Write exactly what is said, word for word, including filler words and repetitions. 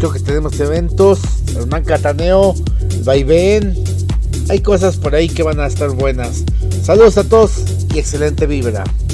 dicho que tenemos eventos, Hernán Cataneo, Vaivén, hay cosas por ahí que van a estar buenas. Saludos a todos y excelente vibra.